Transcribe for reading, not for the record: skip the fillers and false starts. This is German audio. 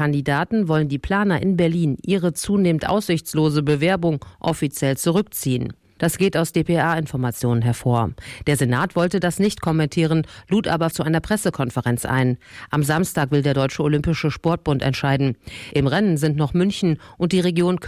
Kandidaten wollen die Planer in Berlin ihre zunehmend aussichtslose Bewerbung offiziell zurückziehen. Das geht aus dpa-Informationen hervor. Der Senat wollte das nicht kommentieren, lud aber zu einer Pressekonferenz ein. Am Samstag will der Deutsche Olympische Sportbund entscheiden. Im Rennen sind noch München und die Region